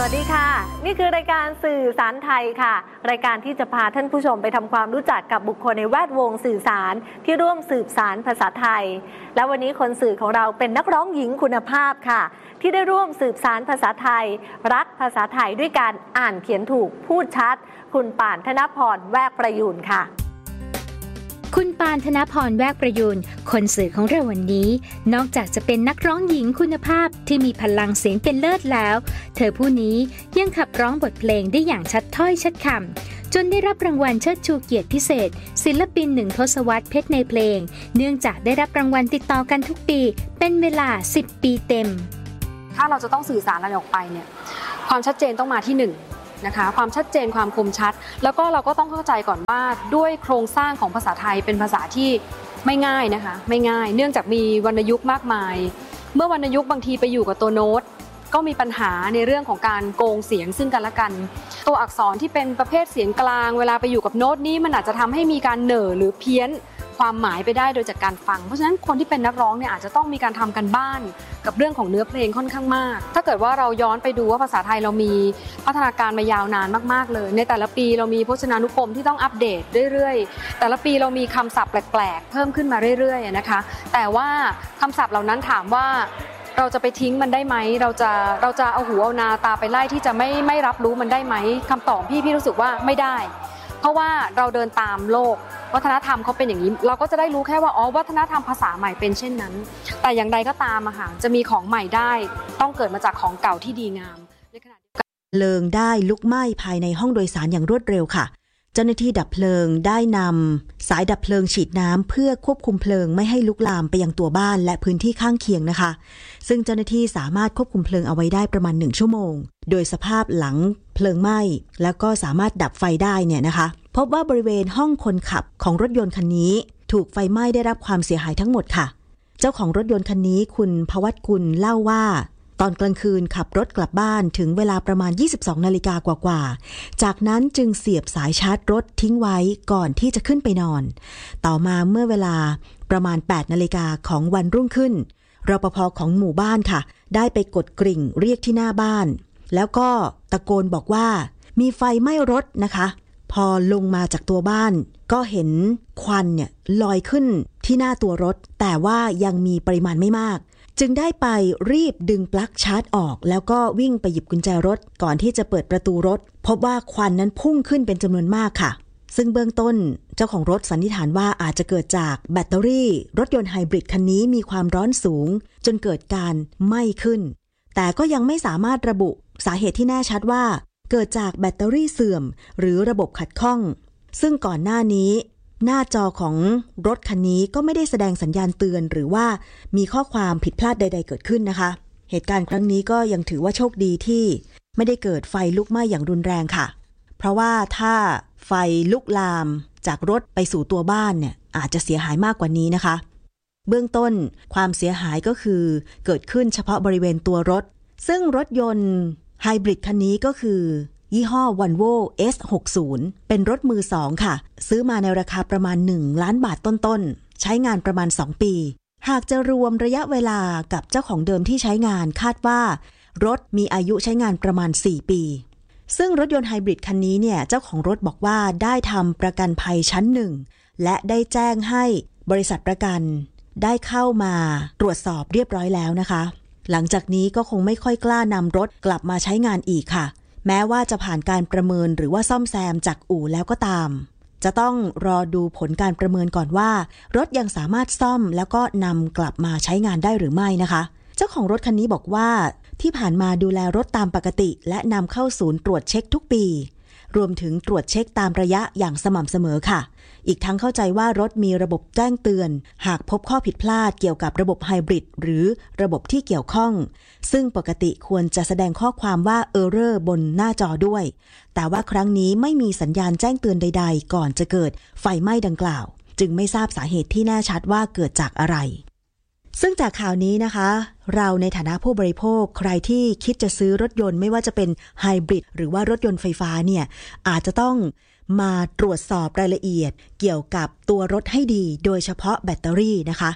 วัสดีค่ะนี่คือรายการสื่อสารไทยค่ะรายการที่จะพาท่านผู้ชมไปทำความรู้จักกับบุคคลในแวดวงสื่อสารที่ร่วมสืบสารภาษาไทยและวันนี้คนสื่อของเราเป็นนักร้องหญิงคุณภาพค่ะที่ได้ร่วมสืบสารภาษาไทยรักภาษาไทยด้วยการอ่านเขียนถูกพูดชัดคุณป่านธนพรแวกประยูรค่ะคุณปานธนพรแวกประยูรคนสื่อของเราวันนี้นอกจากจะเป็นนักร้องหญิงคุณภาพที่มีพลังเสียงเป็นเลิศแล้วเธอผู้นี้ยังขับร้องบทเพลงได้อย่างชัดถ้อยชัดคำจนได้รับรางวัลเชิดชูเกียรติพิเศษศิลปิน1 ทศวรรษเพชรในเพลงเนื่องจากได้รับรางวัลติดต่อกันทุกปีเป็นเวลา10 ปีเต็มถ้าเราจะต้องสื่อสารอะไรออกไปเนี่ยความชัดเจนต้องมาที่1นะคะความชัดเจนความคมชัดแล้วก็เราก็ต้องเข้าใจก่อนว่าด้วยโครงสร้างของภาษาไทยเป็นภาษาที่ไม่ง่ายนะคะไม่ง่ายเนื่องจากมีวรรณยุกต์มากมายเมื่อวรรณยุกต์บางทีไปอยู่กับตัวโน้ตก็มีปัญหาในเรื่องของการโกงเสียงซึ่งกันและกันตัวอักษรที่เป็นประเภทเสียงกลางเวลาไปอยู่กับโน้ตนี้มันอาจจะทำให้มีการเหน่อหรือเพี้ยนความหมายไปได้โดยจากการฟังเพราะฉะนั้นคนที่เป็นนักร้องเนี่ยอาจจะต้องมีการทำกันบ้านกับเรื่องของเนื้อเพลงค่อนข้างมากถ้าเกิดว่าเราย้อนไปดูว่าภาษาไทยเรามีพัฒนาการมายาวนานมากๆเลยในแต่ละปีเรามีพจนานุกรมที่ต้องอัปเดตเรื่อยๆแต่ละปีเรามีคำศัพท์แปลกๆเพิ่มขึ้นมาเรื่อยๆนะคะแต่ว่าคำศัพท์เหล่านั้นถามว่าเราจะไปทิ้งมันได้ไหมเราจะเอาหูเอานาตาไปไล่ที่จะไม่รับรู้มันได้ไหมคำตอบพี่รู้สึกว่าไม่ได้เพราะว่าเราเดินตามโลกวัฒนธรรมเขาเป็นอย่างนี้เราก็จะได้รู้แค่ว่าวัฒนธรรมภาษาใหม่เป็นเช่นนั้นแต่อย่างใดก็ตามอะค่ะจะมีของใหม่ได้ต้องเกิดมาจากของเก่าที่ดีงามในขณะเดียวกันเพลิงได้ลุกไหม้ภายในห้องโดยสารอย่างรวดเร็วค่ะเจ้าหน้าที่ดับเพลิงได้นำสายดับเพลิงฉีดน้ำเพื่อควบคุมเพลิงไม่ให้ลุกลามไปยังตัวบ้านและพื้นที่ข้างเคียงนะคะซึ่งเจ้าหน้าที่สามารถควบคุมเพลิงเอาไว้ได้ประมาณ1 ชั่วโมงโดยสภาพหลังเพลิงไหม้แล้วก็สามารถดับไฟได้เนี่ยนะคะพบว่าบริเวณห้องคนขับของรถยนต์คันนี้ถูกไฟไหม้ได้รับความเสียหายทั้งหมดค่ะเจ้าของรถยนต์คันนี้คุณภวัตกุลเล่าว่าตอนกลางคืนขับรถกลับบ้านถึงเวลาประมาณ 22 นาฬิกากว่าๆจากนั้นจึงเสียบสายชาร์จรถทิ้งไว้ก่อนที่จะขึ้นไปนอนต่อมาเมื่อเวลาประมาณ 8 นาฬิกาของวันรุ่งขึ้นรปภ.ของหมู่บ้านค่ะได้ไปกดกริ่งเรียกที่หน้าบ้านแล้วก็ตะโกนบอกว่ามีไฟไหม้รถนะคะพอลงมาจากตัวบ้านก็เห็นควันเนี่ยลอยขึ้นที่หน้าตัวรถแต่ว่ายังมีปริมาณไม่มากจึงได้ไปรีบดึงปลั๊กชาร์จออกแล้วก็วิ่งไปหยิบกุญแจรถก่อนที่จะเปิดประตูรถพบว่าควันนั้นพุ่งขึ้นเป็นจำนวนมากค่ะซึ่งเบื้องต้นเจ้าของรถสันนิษฐานว่าอาจจะเกิดจากแบตเตอรี่รถยนต์ไฮบริดคันนี้มีความร้อนสูงจนเกิดการไหม้ขึ้นแต่ก็ยังไม่สามารถระบุสาเหตุที่แน่ชัดว่าเกิดจากแบตเตอรี่เสื่อมหรือระบบขัดข้องซึ่งก่อนหน้านี้หน้าจอของรถคันนี้ก็ไม่ได้แสดงสัญญาณเตือนหรือว่ามีข้อความผิดพลาดใดๆเกิดขึ้นนะคะเหตุการณ์ครั้งนี้ก็ยังถือว่าโชคดีที่ไม่ได้เกิดไฟลุกไหม้อย่างรุนแรงค่ะเพราะว่าถ้าไฟลุกลามจากรถไปสู่ตัวบ้านเนี่ยอาจจะเสียหายมากกว่านี้นะคะเบื้องต้นความเสียหายก็คือเกิดขึ้นเฉพาะบริเวณตัวรถซึ่งรถยนต์ไฮบริดคันนี้ก็คือยี่ห้อ Volvo S60 เป็นรถมือ2ค่ะซื้อมาในราคาประมาณ1 ล้านบาทต้นๆใช้งานประมาณ2 ปีหากจะรวมระยะเวลากับเจ้าของเดิมที่ใช้งานคาดว่ารถมีอายุใช้งานประมาณ4 ปีซึ่งรถยนต์ไฮบริดคันนี้เนี่ยเจ้าของรถบอกว่าได้ทำประกันภัยชั้น1และได้แจ้งให้บริษัทประกันได้เข้ามาตรวจสอบเรียบร้อยแล้วนะคะหลังจากนี้ก็คงไม่ค่อยกล้านำรถกลับมาใช้งานอีกค่ะแม้ว่าจะผ่านการประเมินหรือว่าซ่อมแซมจากอู่แล้วก็ตามจะต้องรอดูผลการประเมินก่อนว่ารถยังสามารถซ่อมแล้วก็นำกลับมาใช้งานได้หรือไม่นะคะเจ้าของรถคันนี้บอกว่าที่ผ่านมาดูแลรถตามปกติและนำเข้าศูนย์ตรวจเช็คทุกปีรวมถึงตรวจเช็คตามระยะอย่างสม่ำเสมอค่ะอีกทั้งเข้าใจว่ารถมีระบบแจ้งเตือนหากพบข้อผิดพลาดเกี่ยวกับระบบไฮบริดหรือระบบที่เกี่ยวข้องซึ่งปกติควรจะแสดงข้อความว่า Error บนหน้าจอด้วยแต่ว่าครั้งนี้ไม่มีสัญญาณแจ้งเตือนใดๆก่อนจะเกิดไฟไหม้ดังกล่าวจึงไม่ทราบสาเหตุที่แน่ชัดว่าเกิดจากอะไรซึ่งจากข่าวนี้นะคะเราในฐานะผู้บริโภคใครที่คิดจะซื้อรถยนต์ไม่ว่าจะเป็นไฮบริดหรือว่ารถยนต์ไฟฟ้าเนี่ยอาจจะต้องมาตรวจสอบรายละเอียดเกี่ยวกับตัวรถให้ดีโดยเฉพาะแบตเตอรี่นะคะ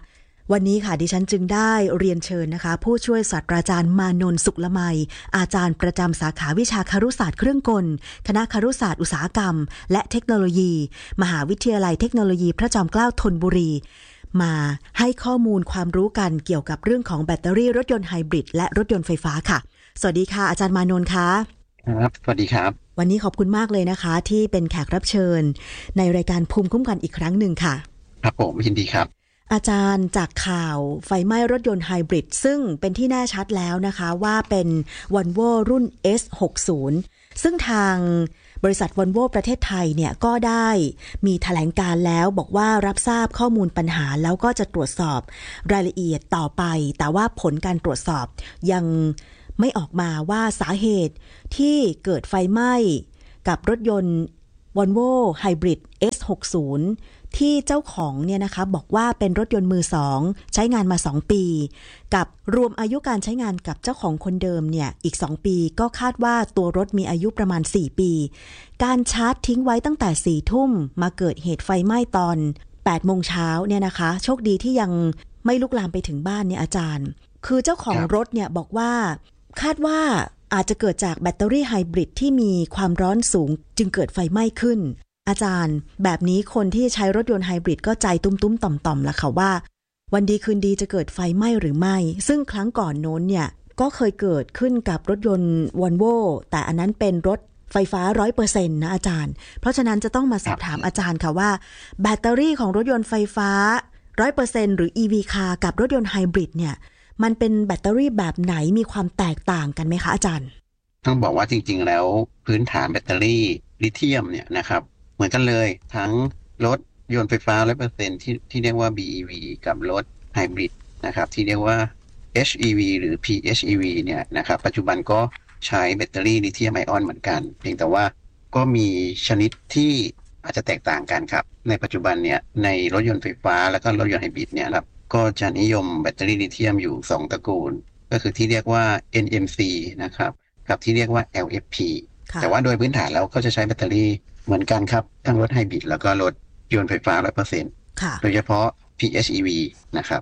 วันนี้ค่ะดิฉันจึงได้เรียนเชิญนะคะผู้ช่วยศาสตราจารย์มานนท์สุขละไมอาจารย์ประจำสาขาวิชาครุศาสตร์เครื่องกลคณะครุศาสตร์อุตสาหกรรมและเทคโนโลยีมหาวิทยาลัยเทคโนโลยีพระจอมเกล้าธนบุรีมาให้ข้อมูลความรู้กันเกี่ยวกับเรื่องของแบตเตอรี่รถยนต์ไฮบริดและรถยนต์ไฟฟ้าค่ะสวัสดีค่ะอาจารย์มานนท์ค่ะครับสวัสดีครับวันนี้ขอบคุณมากเลยนะคะที่เป็นแขกรับเชิญในรายการภูมิคุ้มกันอีกครั้งหนึ่งค่ะครับผมยินดีครับอาจารย์จากข่าวไฟไหม้รถยนต์ไฮบริดซึ่งเป็นที่แน่ชัดแล้วนะคะว่าเป็น Volvo รุ่น S60 ซึ่งทางบริษัท Volvo ประเทศไทยเนี่ยก็ได้มีแถลงการแล้วบอกว่ารับทราบข้อมูลปัญหาแล้วก็จะตรวจสอบรายละเอียดต่อไปแต่ว่าผลการตรวจสอบยังไม่ออกมาว่าสาเหตุที่เกิดไฟไหม้กับรถยนต์ Volvo Hybrid S60 ที่เจ้าของเนี่ยนะคะบอกว่าเป็นรถยนต์มือสองใช้งานมา2ปีกับรวมอายุการใช้งานกับเจ้าของคนเดิมเนี่ยอีก2ปีก็คาดว่าตัวรถมีอายุประมาณ4ปีการชาร์จทิ้งไว้ตั้งแต่4 ทุ่มมาเกิดเหตุไฟไหม้ตอน8 โมงเช้าเนี่ยนะคะโชคดีที่ยังไม่ลุกลามไปถึงบ้านเนี่ยอาจารย์คือเจ้าของรถเนี่ยบอกว่าคาดว่าอาจจะเกิดจากแบตเตอรี่ไฮบริดที่มีความร้อนสูงจึงเกิดไฟไหม้ขึ้นอาจารย์แบบนี้คนที่ใช้รถยนต์ไฮบริดก็ใจตุ้มๆต่อมๆแล้วค่ะว่าวันดีคืนดีจะเกิดไฟไหม้หรือไม่ซึ่งครั้งก่อนโน้นเนี่ยก็เคยเกิดขึ้นกับรถยนต์ Volvo แต่อันนั้นเป็นรถไฟฟ้า 100% นะอาจารย์เพราะฉะนั้นจะต้องมาสอบถามอาจารย์ค่ะว่าแบตเตอรี่ของรถยนต์ไฟฟ้า 100% หรือ EV car กับรถยนต์ไฮบริดเนี่ยมันเป็นแบตเตอรี่แบบไหนมีความแตกต่างกันไหมคะอาจารย์ต้องบอกว่าจริงๆแล้วพื้นฐานแบตเตอรี่ลิเธียมเนี่ยนะครับเหมือนกันเลยทั้งรถยนต์ไฟฟ้า 100% ที่เรียกว่า BEV กับรถไฮบริดนะครับที่เรียกว่า HEV หรือ PHEV เนี่ยนะครับปัจจุบันก็ใช้แบตเตอรี่ลิเธียมไอออนเหมือนกันเพียงแต่ว่าก็มีชนิดที่อาจจะแตกต่างกันครับในปัจจุบันเนี่ยในรถยนต์ไฟฟ้าแล้วก็รถยนต์ไฮบริดเนี่ยครับก็จะนิยมแบตเตอรี่ลิเธียมอยู่2ตระกูลก็คือที่เรียกว่า NMC นะครับกับที่เรียกว่า LFP แต่ว่าโดยพื้นฐานแล้วก็จะใช้แบตเตอรี่เหมือนกันครับทั้งรถไฮบริดแล้วก็รถยนต์ไฟฟ้า 100% ค่ะโดยเฉพาะ PHEV นะครับ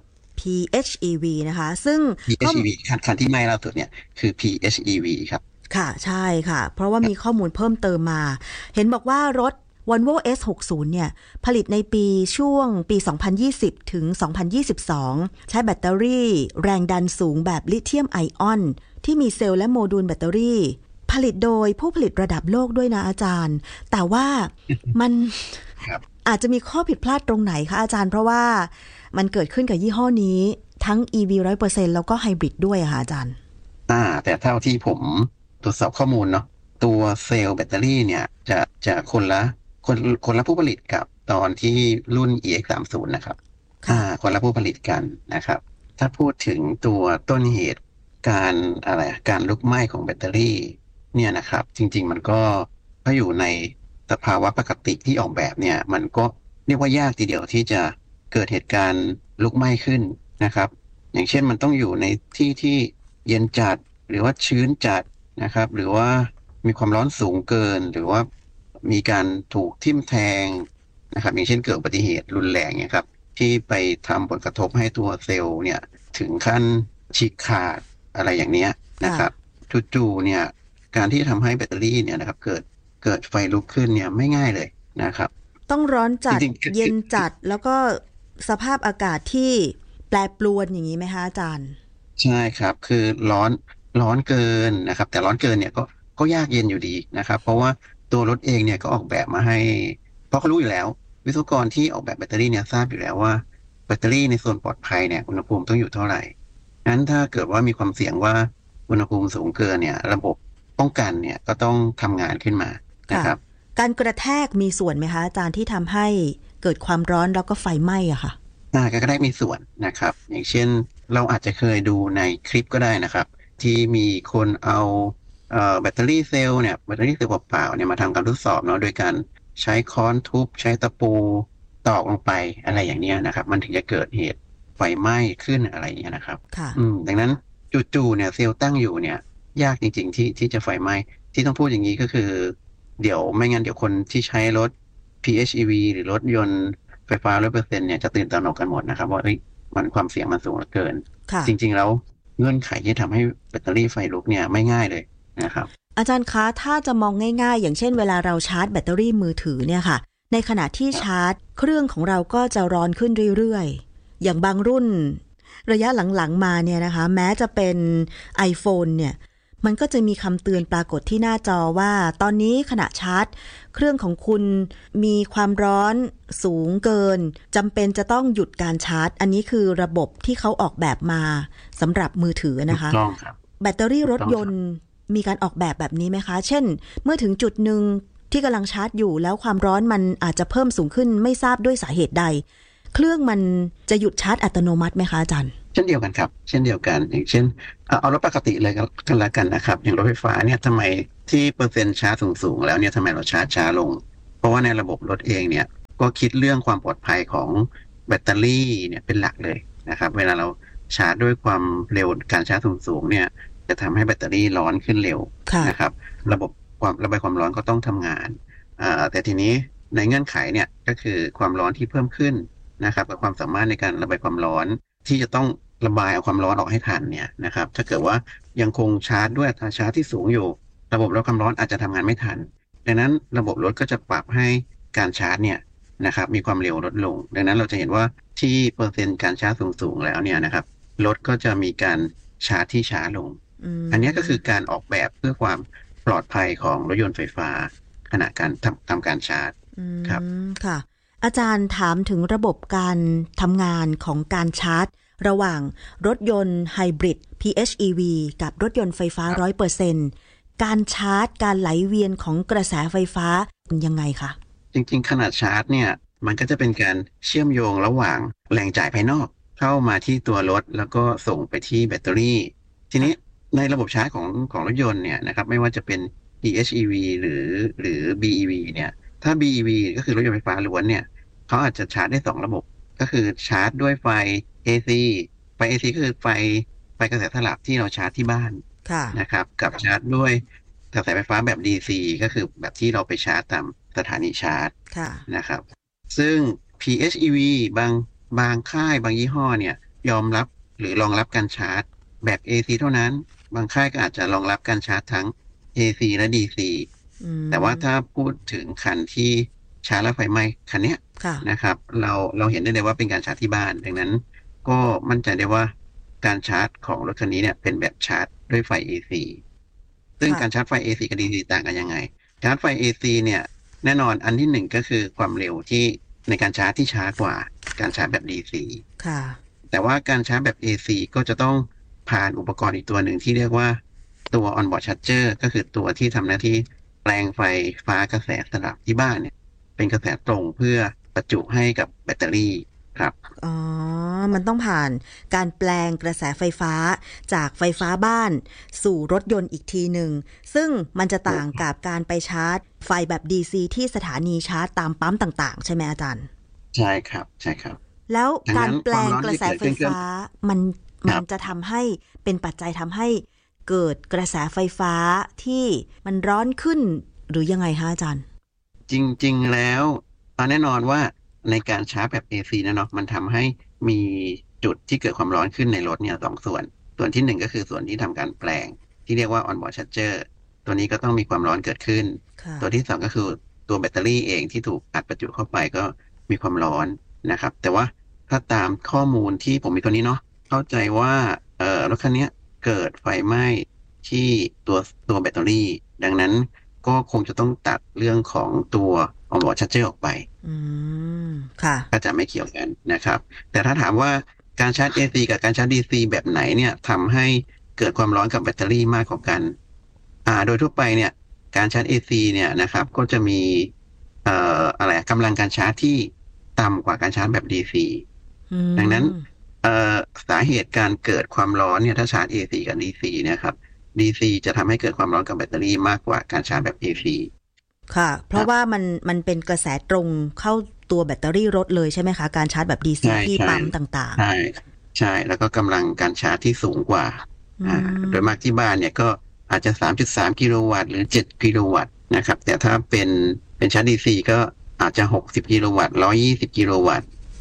PHEV นะคะซึ่ง PHEV คันที่ไม่ล่าสุดเนี่ยคือ PHEV ครับค่ะใช่ค่ะเพราะว่ามีข้อมูลเพิ่มเติมมาเห็นบอกว่ารถ Volvo S60 เนี่ยผลิตในช่วงปี 2020 ถึง 2022 ใช้แบตเตอรี่แรงดันสูงแบบลิเธียมไอออนที่มีเซลล์และโมดูลแบตเตอรี่ผลิตโดยผู้ผลิตระดับโลกด้วยนะอาจารย์แต่ว่ามัน อาจจะมีข้อผิดพลาดตรงไหนคะอาจารย์เพราะว่ามันเกิดขึ้นกับยี่ห้อนี้ทั้ง EV 100% แล้วก็ไฮบริดด้วยค่ะอาจารย์แต่เท่าที่ผมตรวจสอบข้อมูลเนาะตัวเซลล์แบตเตอรี่เนี่ยจะคนละผู้ผลิตกับตอนที่รุ่น EX30 นะครับคนละผู้ผลิตกันนะครับถ้าพูดถึงตัวต้นเหตุการลุกไหม้ของแบตเตอรี่เนี่ยนะครับจริงๆมันก็อยู่ในสภาวะปกติที่ออกแบบเนี่ยมันก็เรียกว่ายากทีเดียวที่จะเกิดเหตุการณ์ลุกไหม้ขึ้นนะครับอย่างเช่นมันต้องอยู่ในที่เย็นจัดหรือว่าชื้นจัดนะครับหรือว่ามีความร้อนสูงเกินหรือว่ามีการถูกทิ่มแทงนะครับอย่างเช่นเกิดอุบัติเหตุรุนแรงเนี่ยครับที่ไปทำผลกระทบให้ตัวเซลล์เนี่ยถึงขั้นฉีกขาดอะไรอย่างนี้นะครับจู่ๆเนี่ยการที่ทำให้แบตเตอรี่เนี่ยนะครับเกิดไฟลุกขึ้นเนี่ยไม่ง่ายเลยนะครับต้องร้อนจัดเย็นจัดแล้วก็สภาพอากาศที่แปรปรวนอย่างนี้ไหมคะอาจารย์ใช่ครับคือร้อนเกินนะครับแต่ร้อนเกินเนี่ยก็ยากเย็นอยู่ดีนะครับเพราะว่าตัวรถเองเนี่ยก็ออกแบบมาให้เพราะเขารู้อยู่แล้ววิศวกรที่ออกแบบแบตเตอรี่เนี่ยทราบอยู่แล้วว่าแบตเตอรี่ในโซนปลอดภัยเนี่ยอุณหภูมิต้องอยู่เท่าไหร่งั้นถ้าเกิดว่ามีความเสี่ยงว่าอุณหภูมิสูงเกินเนี่ยระบบป้องกันเนี่ยก็ต้องทำงานขึ้นมานะครับการกระแทกมีส่วนไหมคะอาจารย์ที่ทำให้เกิดความร้อนแล้วก็ไฟไหม้อะค่ะการกระแทกมีส่วนนะครับอย่างเช่นเราอาจจะเคยดูในคลิปก็ได้นะครับที่มีคนเอาแบตเตอรี่เซลล์เนี่ยแบตเตอรี่เซลล์เปล่าๆเนี่ยมาทำการทดสอบเนาะโดยการใช้ค้อนทุบใช้ตะปูตอกลงไปอะไรอย่างเนี้ยนะครับมันถึงจะเกิดเหตุไฟไหม้ขึ้นอะไรอย่างเงี้ยนะครับดังนั้นจู่ๆเนี่ยเซลล์ตั้งอยู่เนี่ยยากจริงๆที่จะไฟไหม้ที่ต้องพูดอย่างนี้ก็คือไม่งั้นเดี๋ยวคนที่ใช้รถ PHEV หรือรถยนต์ไฟฟ้า 100% เนี่ยจะตื่นตระหนกกันหมดนะครับว่ามันความเสี่ยงมันสูงเหลือเกินค่ะจริงๆแล้วเงื่อนไขที่ทำให้แบตเตอรี่ไฟลุกเนี่ยไม่ง่ายเลยนะครับอาจารย์คะถ้าจะมองง่ายๆอย่างเช่นเวลาเราชาร์จแบตเตอรี่มือถือเนี่ยค่ะในขณะที่ชาร์จเครื่องของเราก็จะร้อนขึ้นเรื่อยๆอย่างบางรุ่นระยะหลังๆมาเนี่ยนะคะแม้จะเป็น iPhone เนี่ยมันก็จะมีคำเตือนปรากฏที่หน้าจอว่าตอนนี้ขณะชาร์จเครื่องของคุณมีความร้อนสูงเกินจำเป็นจะต้องหยุดการชาร์จอันนี้คือระบบที่เขาออกแบบมาสำหรับมือถือนะคะถูกต้องครับแบตเตอรี่รถยนต์มีการออกแบบนี้ไหมคะเช่นเมื่อถึงจุดหนึ่งที่กำลังชาร์จอยู่แล้วความร้อนมันอาจจะเพิ่มสูงขึ้นไม่ทราบด้วยสาเหตุใดเครื่องมันจะหยุดชาร์จอัตโนมัติไหมคะอาจารย์เช่นเดียวกันครับเช่นเดียวกันอย่างเช่นเอารถปกติเลยกันแล้วกันนะครับอย่างรถไฟฟ้าเนี่ยทำไมที่เปอร์เซ็นต์ชาร์จสูงๆแล้วเนี่ยทำไมเราชาร์จช้าลงเพราะว่าในระบบรถเองเนี่ยก็คิดเรื่องความปลอดภัยของแบตเตอรี่เนี่ยเป็นหลักเลยนะครับเวลาเราชาร์จด้วยความเร็วการชาร์จสูงๆเนี่ยจะทำให้แบตเตอรี่ร้อนขึ้นเร็วนะครับระบบความระบายความร้อนก็ต้องทำงานแต่ทีนี้ในเงื่อนไขเนี่ยก็คือความร้อนที่เพิ่มขึ้นนะครับกับความสามารถในการระบายความร้อนที่จะต้องระบายเอาความร้อนออกให้ทันเนี่ยนะครับถ้าเกิดว่ายังคงชาร์จด้วยอัตราชาร์จที่สูงอยู่ระบบระบายความร้อนอาจจะทำงานไม่ทันดังนั้นระบบรถก็จะปรับให้การชาร์จเนี่ยนะครับมีความเร็วลดลงดังนั้นเราจะเห็นว่าที่เปอร์เซ็นต์การชาร์จสูงๆแล้วเนี่ยนะครับรถก็จะมีการชาร์จที่ช้าลงอันนี้ก็คือการออกแบบเพื่อความปลอดภัยของรถยนต์ไฟฟ้าขณะการทำการชาร์จครับค่ะอาจารย์ถามถึงระบบการทำงานของการชาร์จระหว่างรถยนต์ไฮบริด PHEV กับรถยนต์ไฟฟ้า 100% การชาร์จการไหลเวียนของกระแสไฟฟ้ายังไงคะจริงๆขนาดชาร์จเนี่ยมันก็จะเป็นการเชื่อมโยงระหว่างแรงจ่ายภายนอกเข้ามาที่ตัวรถแล้วก็ส่งไปที่แบตเตอรี่ทีนี้ในระบบชาร์จของรถยนต์เนี่ยนะครับไม่ว่าจะเป็น PHEV หรือ BEV เนี่ยถ้า BEV ก็คือรถยนต์ไฟฟ้าล้วนเนี่ยเขาอาจจะชาร์จได้2ระบบก็คือชาร์จด้วยไฟ AC ไฟ AC ก็คือไฟกระแสสลับที่เราชาร์จที่บ้านนะครับกับชาร์จด้วยกระแสไฟฟ้าแบบ DC ก็คือแบบที่เราไปชาร์จตามสถานีชาร์จนะครับซึ่ง PHEV บางค่ายบางยี่ห้อเนี่ยยอมรับหรือรองรับการชาร์จแบบ AC เท่านั้นบางค่ายก็อาจจะรองรับการชาร์จทั้ง AC และ DC แต่ว่าถ้าพูดถึงคันที่ชาร์จแล้วไฟไหม้คันนี้นะครับเราเห็นได้เลยว่าเป็นการชาร์จที่บ้านดังนั้นก็มั่นใจได้ว่าการชาร์จของรถคันนี้เนี่ยเป็นแบบชาร์จด้วยไฟ AC ซึ่งการชาร์จไฟ AC กับ DC ต่างกันยังไงชาร์จไฟ AC เนี่ยแน่นอนอันที่1ก็คือความเร็วที่ในการชาร์จที่ช้ากว่าการชาร์จแบบ DC ค่ะแต่ว่าการชาร์จแบบ AC ก็จะต้องผ่านอุปกรณ์อีกตัวหนึ่งที่เรียกว่าตัว onboard charger ก็คือตัวที่ทำหน้าที่แปลงไฟฟ้ากระแสสลับที่บ้านเนี่ยเป็นกระแสตรงเพื่อประจุให้กับแบตเตอรี่ครับอ๋อมันต้องผ่านการแปลงกระแสไฟฟ้าจากไฟฟ้าบ้านสู่รถยนต์อีกทีหนึ่งซึ่งมันจะต่างกับการไปชาร์จไฟแบบ DC ที่สถานีชาร์จตามปั๊มต่างๆใช่ไหมอาจารย์ใช่ครับใช่ครับแล้วการแปลงกระแสไฟฟ้ามันจะทำให้เป็นปัจจัยทำให้เกิดกระแสไฟฟ้าที่มันร้อนขึ้นหรือยังไงคะอาจารย์จริงๆแล้วแน่นอนว่าในการชาร์จแบบ AC นะเนาะมันทำให้มีจุดที่เกิดความร้อนขึ้นในรถเนี่ย2ส่วนที่1ก็คือส่วนที่ทำการแปลงที่เรียกว่า onboard charger ตัวนี้ก็ต้องมีความร้อนเกิดขึ้นตัวที่2ก็คือตัวแบตเตอรี่เองที่ถูกอัดประจุเข้าไปก็มีความร้อนนะครับแต่ว่าถ้าตามข้อมูลที่ผมมีตัวนี้เนาะเข้าใจว่ารถคันนี้เกิดไฟไหม้ที่ตัวแบตเตอรี่ดังนั้นก็คงจะต้องตัดเรื่องของตัวonboard charger ออกไปค่ะก็จะไม่เกี่ยวกันนะครับแต่ถ้าถามว่าการชาร์จ AC กับการชาร์จ DC แบบไหนเนี่ยทำให้เกิดความร้อนกับแบตเตอรี่มากกว่ากันโดยทั่วไปเนี่ยการชาร์จ AC เนี่ยนะครับก็จะมีกำลังการชาร์จที่ต่ำกว่าการชาร์จแบบ DC ดังนั้นสาเหตุการเกิดความร้อนเนี่ยถ้าชาร์จ AC กับ DC เนี่ยครับ DC จะทำให้เกิดความร้อนกับแบตเตอรี่มากกว่าการชาร์จแบบ AC ค่ะเพราะว่ามันเป็นกระแสตรงเข้าตัวแบตเตอรี่รถเลยใช่ไหมคะการชาร์จแบบ DC ที่ปั๊มต่างๆใช่แล้วก็กำลังการชาร์จที่สูงกว่าโดยมากที่บ้านเนี่ยก็อาจจะ 3.3 กิโลวัตต์หรือ7กิโลวัตต์นะครับแต่ถ้าเป็นชาร์จ DC ก็อาจจะ60กิโลวัตต์120กิโลวัตต์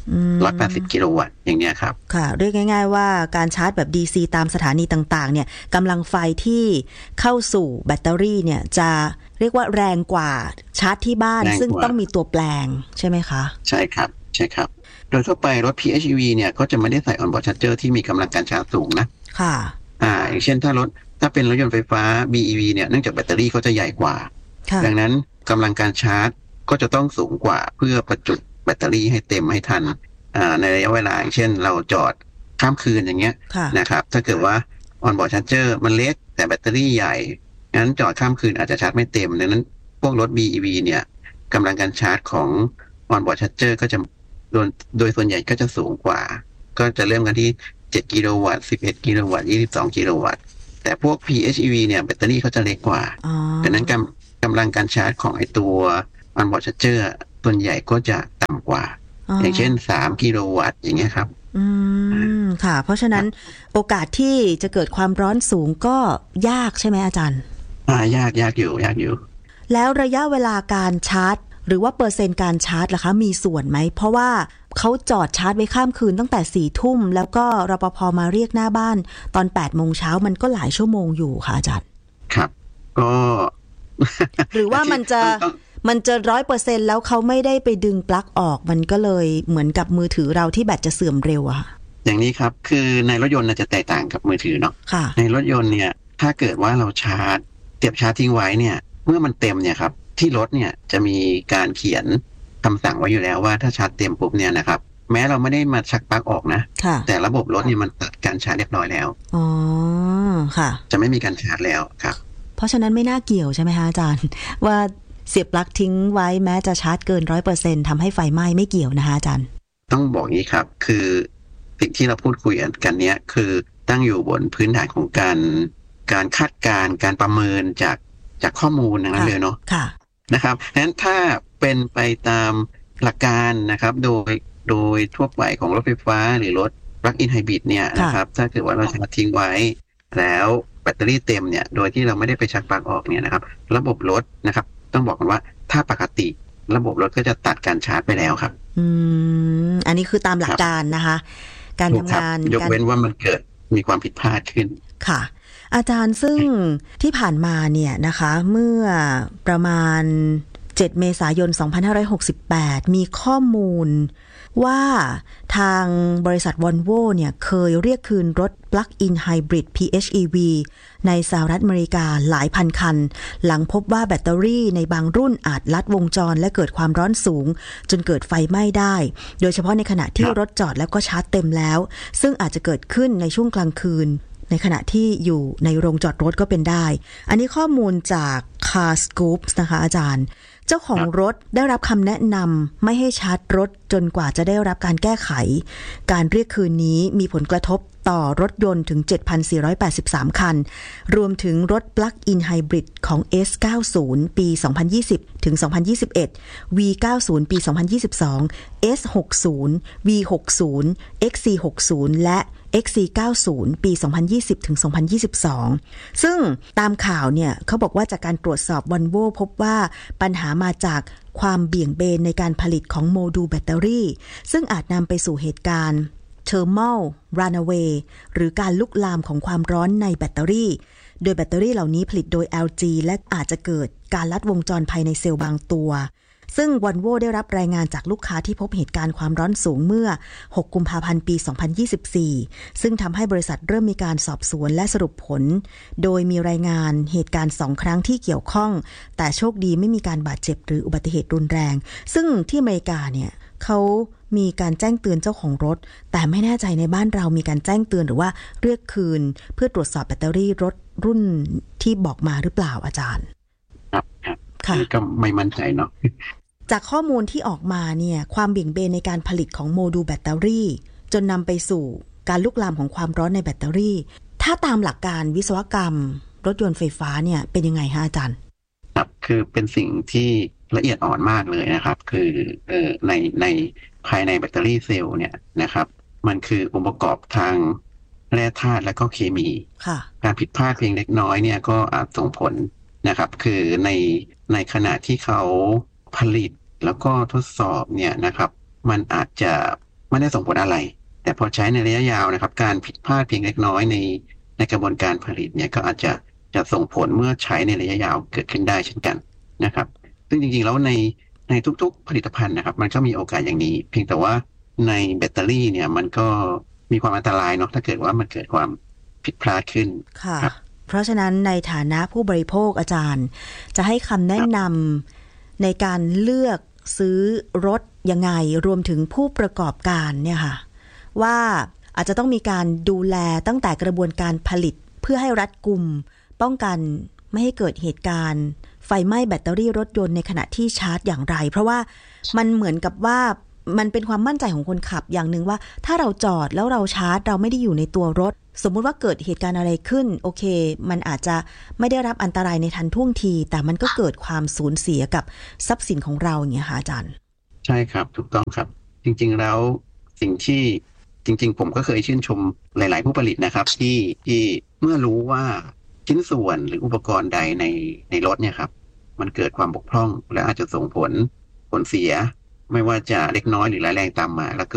180 กิโลวัตต์อย่างเงี้ยครับค่ะเรียกง่ายๆว่าการชาร์จแบบ DC ตามสถานีต่างๆเนี่ยกำลังไฟที่เข้าสู่แบตเตอรี่เนี่ยจะเรียกว่าแรงกว่าชาร์จที่บ้านซึ่งต้องมีตัวแปลงใช่ไหมคะใช่ครับใช่ครับโดยทั่วไปรถ PHEV เนี่ยก็จะไม่ได้ใส่ onboard charger ที่มีกำลังการชาร์จสูงนะค่ะอย่างเช่นถ้าเป็นรถยนต์ไฟฟ้า BEV เนี่ยเนื่องจากแบตเตอรี่เขาจะใหญ่กว่าดังนั้นกำลังการชาร์จก็จะต้องสูงกว่าเพื่อประจุแบตเตอรี่ให้เต็มให้ทันในระยะเวลาอย่างเช่นเราจอดข้ามคืนอย่างเงี้ยนะครับถ้าเกิดว่า onboard charger มันเล็กแต่แบตเตอรี่ใหญ่งั้นจอดข้ามคืนอาจจะชาร์จไม่เต็มดังนั้นพวกรถ BEV เนี่ยกำลังการชาร์จของ onboard charger ก็จะโดยส่วนใหญ่ก็จะสูงกว่าก็จะเริ่มกันที่7กิโลวัตต์11กิโลวัตต์22กิโลวัตต์แต่พวก PHEV เนี่ยแบตเตอรี่เขาจะเล็กกว่าดังนั้นกำลังการชาร์จของไอตัว onboard charger ส่วนใหญ่ก็จะต่ำกว่าอย่างเช่น3กิโลวัตต์อย่างเงี้ยครับค่ะเพราะฉะนั้นโอกาสที่จะเกิดความร้อนสูงก็ยากใช่ไหมอาจารย์ยากอยู่แล้วระยะเวลาการชาร์จหรือว่าเปอร์เซ็นต์การชาร์จล่ะคะมีส่วนไหมเพราะว่าเขาจอดชาร์จไว้ข้ามคืนตั้งแต่4 ทุ่มแล้วก็รปภ.มาเรียกหน้าบ้านตอน8 โมงเช้ามันก็หลายชั่วโมงอยู่ค่ะอาจารย์ครับก็หรือว่ามันจะ 100% แล้วเขาไม่ได้ไปดึงปลั๊กออกมันก็เลยเหมือนกับมือถือเราที่แบตจะเสื่อมเร็วอะอย่างนี้ครับคือในรถยนต์จะแตกต่างกับมือถือเนาะในรถยนต์เนี่ยถ้าเกิดว่าเราชาร์จเสียบชาร์จทิ้งไว้เนี่ยเมื่อมันเต็มเนี่ยครับที่รถเนี่ยจะมีการเขียนคำสั่งไว้อยู่แล้วว่าถ้าชาร์จเต็มปุ๊บเนี่ยนะครับแม้เราไม่ได้มาชักปลั๊กออกนะแต่ระบบรถเนี่ยมันตัดการชาร์จเรียบร้อยแล้วอ๋อค่ะจะไม่มีการชาร์จแล้วครับเพราะฉะนั้นไม่น่าเกี่ยวใช่ไหมคะอาจารย์ว่าเสียบปลั๊กทิ้งไว้แม้จะชาร์จเกิน 100% ทำให้ไฟไหม้ไม่เกี่ยวนะคะอาจารย์ต้องบอกงี้ครับคือสิ่งที่เราพูดคุยกันเนี้ยคือตั้งอยู่บนพื้นฐานของการคาดการณ์การประเมินจากข้อมูลนั้นเลยเนาะนะครับงั้นถ้าเป็นไปตามหลักการนะครับโดยทั่วไปของรถไฟฟ้าหรือรถ plug-in hybrid เนี่ยนะครับถ้าเกิดว่าเราชาร์จทิ้งไว้แล้วแบตเตอรี่เต็มเนี่ยโดยที่เราไม่ได้ไปชักปลั๊กออกเนี่ยนะครับระบบรถนะครับต้องบอกกันว่าถ้าปกติระบบรถก็จะตัดการชาร์จไปแล้วครับอันนี้คือตามหลักการนะคะการทำงานยกเว้นว่ามันเกิดมีความผิดพลาดขึ้นค่ะอาจารย์ซึ่งที่ผ่านมาเนี่ยนะคะเมื่อประมาณ7 เมษายน 2568มีข้อมูลว่าทางบริษัท Volvo เนี่ยเคยเรียกคืนรถ Plug-in Hybrid PHEV ในสหรัฐอเมริกาหลายพันคันหลังพบว่าแบตเตอรี่ในบางรุ่นอาจลัดวงจรและเกิดความร้อนสูงจนเกิดไฟไหม้ได้โดยเฉพาะในขณะที่รถจอดแล้วก็ชาร์จเต็มแล้วซึ่งอาจจะเกิดขึ้นในช่วงกลางคืนในขณะที่อยู่ในโรงจอดรถก็เป็นได้อันนี้ข้อมูลจาก Car Scoops นะคะอาจารย์เจ้าของรถได้รับคำแนะนำไม่ให้ชาร์จรถจนกว่าจะได้รับการแก้ไขการเรียกคืนนี้มีผลกระทบต่อรถยนต์ถึง 7,483 คันรวมถึงรถ Plug-in Hybrid ของ S90 ปี 2020 ถึง 2021 V90 ปี 2022 S60 V60 XC60 และ XC90 ปี 2020 ถึง 2022 ซึ่งตามข่าวเนี่ยเขาบอกว่าจากการตรวจสอบ Volvo พบว่าปัญหามาจากความเบี่ยงเบนในการผลิตของโมดูลแบตเตอรี่ซึ่งอาจนำไปสู่เหตุการณ์ Thermal Runaway หรือการลุกลามของความร้อนในแบตเตอรี่โดยแบตเตอรี่เหล่านี้ผลิตโดย LG และอาจจะเกิดการลัดวงจรภายในเซลล์บางตัวซึ่ง Volvo ได้รับรายงานจากลูกค้าที่พบเหตุการณ์ความร้อนสูงเมื่อ6 กุมภาพันธ์ปี 2024ซึ่งทำให้บริษัทเริ่มมีการสอบสวนและสรุปผลโดยมีรายงานเหตุการณ์2 ครั้งที่เกี่ยวข้องแต่โชคดีไม่มีการบาดเจ็บหรืออุบัติเหตุรุนแรงซึ่งที่อเมริกาเนี่ยเขามีการแจ้งเตือนเจ้าของรถแต่ไม่แน่ใจในบ้านเรามีการแจ้งเตือนหรือว่าเรียกคืนเพื่อตรวจสอบแบตเตอรี่รถรุ่นที่บอกมาหรือเปล่าอาจารย์ครับค่ะก็ไม่มั่นใจเนาะจากข้อมูลที่ออกมาเนี่ยความเบี่ยงเบนในการผลิตของโมดูลแบตเตอรี่จนนำไปสู่การลุกลามของความร้อนในแบตเตอรี่ถ้าตามหลักการวิศวกรรมรถยนต์ไฟฟ้าเนี่ยเป็นยังไงฮะอาจารย์ครับคือเป็นสิ่งที่ละเอียดอ่อนมากเลยนะครับคือในภายในแบตเตอรี่เซลล์เนี่ยนะครับมันคือองค์ประกอบทางแร่ธาตุและก็เคมีการผิดพลาดเพียงเล็กน้อยเนี่ยก็อาจส่งผลนะครับคือในขณะที่เขาผลิตแล้วก็ทดสอบเนี่ยนะครับมันอาจจะไม่ได้ส่งผลอะไรแต่พอใช้ในระยะยาวนะครับการผิดพลาดเพียงเล็กน้อยในกระบวนการผลิตเนี่ยก็อาจจะส่งผลเมื่อใช้ในระยะยาวเกิดขึ้นได้เช่นกันนะครับซึ่งจริงๆแล้วในทุกๆผลิตภัณฑ์นะครับมันก็มีโอกาสอย่างนี้เพียงแต่ว่าในแบตเตอรี่เนี่ยมันก็มีความอันตรายเนาะถ้าเกิดว่ามันเกิดความผิดพลาดขึ้นค่ะเพราะฉะนั้นในฐานะผู้บริโภคอาจารย์จะให้คำแนะนำในการเลือกซื้อรถยังไงรวมถึงผู้ประกอบการเนี่ยค่ะว่าอาจจะต้องมีการดูแลตั้งแต่กระบวนการผลิตเพื่อให้รัดกุมป้องกันไม่ให้เกิดเหตุการณ์ไฟไหม้แบตเตอรี่รถยนต์ในขณะที่ชาร์จอย่างไรเพราะว่ามันเหมือนกับว่ามันเป็นความมั่นใจของคนขับอย่างหนึ่งว่าถ้าเราจอดแล้วเราชาร์จเราไม่ได้อยู่ในตัวรถสมมุติว่าเกิดเหตุการณ์อะไรขึ้นโอเคมันอาจจะไม่ได้รับอันตรายในทันท่วงทีแต่มันก็เกิดความสูญเสียกับทรัพย์สินของเราอย่างเงี้ยค่ะอาจารย์ใช่ครับถูกต้องครับจริงๆแล้วสิ่งที่จริงๆผมก็เคยชื่นชมหลายๆผู้ผลิตนะครับที่เมื่อรู้ว่าชิ้นส่วนหรืออุปกรณ์ใดในรถเนี่ยครับมันเกิดความบกพร่องและอาจจะส่งผลเสียไม่ว่าจะเล็กน้อยหรือร้ายแรงตามมาแล้ว